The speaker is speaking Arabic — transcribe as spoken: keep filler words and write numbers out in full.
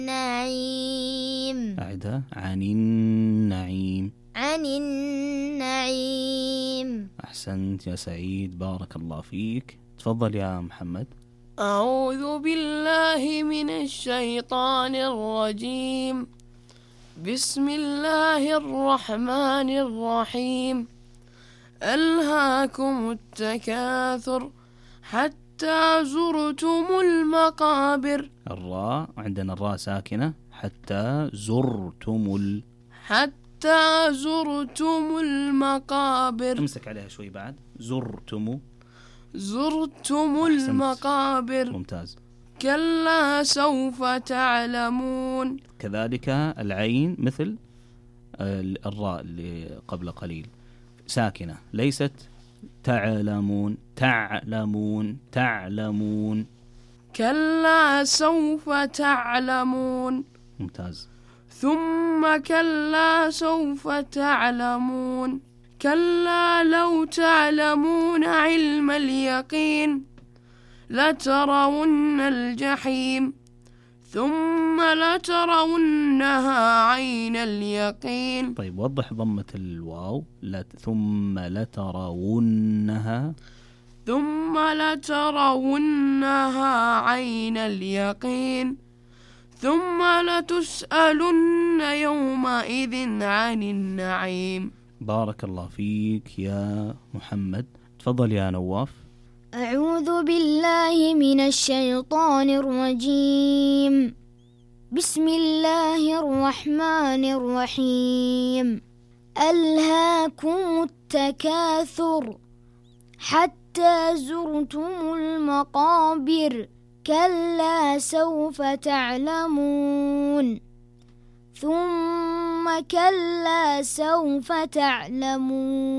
النعيم. أعدها. عن النعيم. عن النعيم. أحسنت يا سعيد، بارك الله فيك. تفضل يا محمد. أعوذ بالله من الشيطان الرجيم. بسم الله الرحمن الرحيم. ألهاكم التكاثر حتى زرتم المقابر. الراء عندنا الراء ساكنة. حتى زرتم ال حتى زرتم المقابر. امسك عليها شوي بعد. زرتم. زرتم أحسنت. المقابر. ممتاز. كلا سوف تعلمون. كذلك العين مثل الراء اللي قبل قليل ساكنة، ليست تعلمون. تعلمون. تعلمون. كلا سوف تعلمون. ممتاز. ثم كلا سوف تعلمون. كلا لو تعلمون علم اليقين لترون الجحيم ثم لترونها عين اليقين. طيب وضح ضمة الواو. لت ثم لترونها. ثم لترونها عين اليقين ثم لتسألن يومئذ عن النعيم. بارك الله فيك يا محمد. تفضل يا نواف. أعوذ بالله من الشيطان الرجيم. بسم الله الرحمن الرحيم. ألهاكم التكاثر حتى زرتم المقابر. كلا سوف تعلمون. ثم كلا سوف تعلمون.